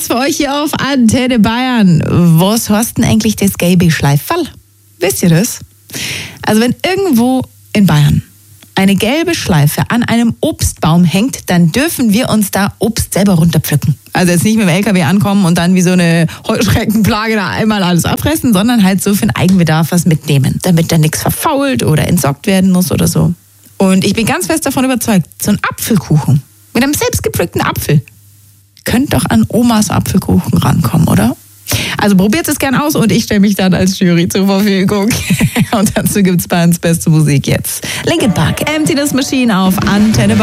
was für euch hier auf Antenne Bayern. Was heißt denn eigentlich das gelbe Schleiferl? Wisst ihr das? Also wenn irgendwo in Bayern eine gelbe Schleife an einem Obstbaum hängt, dann dürfen wir uns da Obst selber runterpflücken. Also jetzt nicht mit dem LKW ankommen und dann wie so eine Heuschreckenplage da einmal alles abfressen, sondern halt so für den Eigenbedarf was mitnehmen, damit dann nichts verfault oder entsorgt werden muss oder so. Und ich bin ganz fest davon überzeugt, so ein Apfelkuchen mit einem selbstgepflückten Apfel könnte doch an Omas Apfelkuchen rankommen, oder? Also probiert es gern aus und ich stelle mich dann als Jury zur Verfügung. Und dazu gibt's Bayerns beste Musik jetzt. Linkin Park, Empty This Machine auf Antenne Bayern.